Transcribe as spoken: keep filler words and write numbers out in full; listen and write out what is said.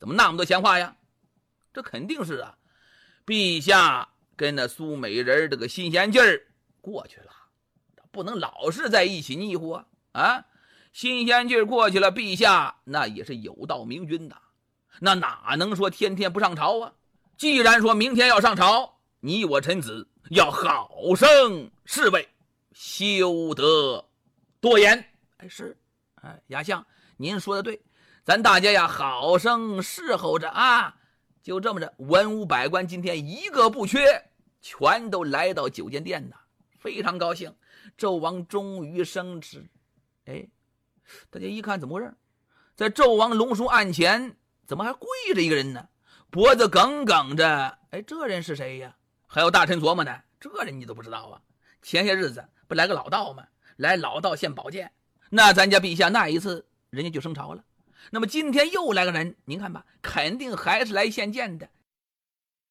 怎么那么多闲话呀？这肯定是啊，陛下跟那苏美人这个新鲜劲儿过去了，不能老是在一起腻乎啊！啊，新鲜劲儿过去了，陛下那也是有道明君的，那哪能说天天不上朝啊？既然说明天要上朝，你我臣子要好生侍卫，休得多言。哎，是，哎，亚相，您说的对，咱大家呀，好生侍候着啊。就这么着，文武百官今天一个不缺，全都来到九间殿呐，非常高兴。纣王终于升职。哎，大家一看怎么回事？在纣王龙书案前，怎么还跪着一个人呢？脖子梗梗着。哎，这人是谁呀？还有大臣琢磨呢，这人你都不知道啊？前些日子不来个老道吗？来老道献宝剑，那咱家陛下那一次人家就升朝了。那么今天又来个人，您看吧，肯定还是来献剑的。